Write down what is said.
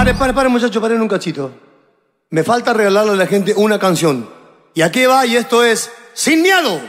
Pare, muchachos, paren un cachito. Me falta regalarle a la gente una canción. Y aquí va, y esto es Sin Miedo.